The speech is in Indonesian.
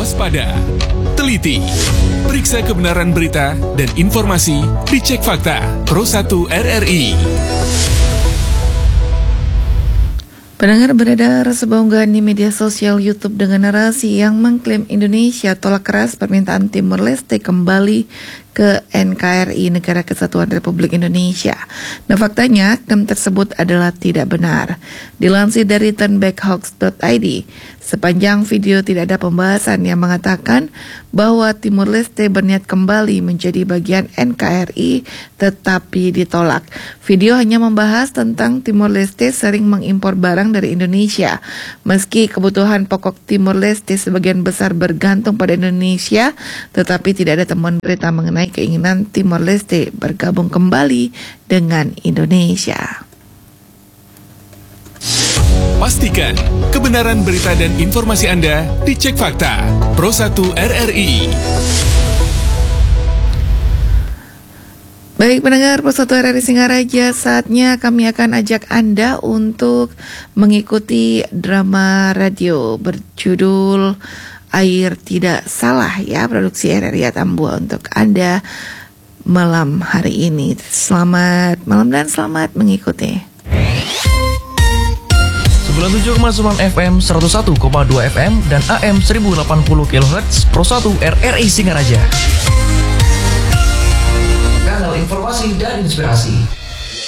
waspada, teliti, periksa kebenaran berita dan informasi, dicek fakta. Pro 1 RRI. Pendengar, beredar sebuah unggahan di media sosial YouTube dengan narasi yang mengklaim Indonesia tolak keras permintaan Timor Leste kembali ke NKRI, Negara Kesatuan Republik Indonesia. Nah, faktanya klaim tersebut adalah tidak benar. Dilansir dari turnbackhoax.id, sepanjang video tidak ada pembahasan yang mengatakan bahwa Timor Leste berniat kembali menjadi bagian NKRI tetapi ditolak. Video hanya membahas tentang Timor Leste sering mengimpor barang dari Indonesia. Meski kebutuhan pokok Timor Leste sebagian besar bergantung pada Indonesia, tetapi tidak ada temuan berita mengenai keinginan Timor Leste bergabung kembali dengan Indonesia. Pastikan kebenaran berita dan informasi Anda dicek fakta. Pro 1 RRI. Baik pendengar Pro 1 RRI Singaraja, saatnya kami akan ajak Anda untuk mengikuti drama radio berjudul Air Tidak Salah, ya, produksi RRI Atambua untuk Anda malam hari ini. Selamat malam dan selamat mengikuti. 97,9 FM, 101,2 FM, dan AM 1080 kHz Pro 1 RRI Singaraja. Kanal informasi dan inspirasi.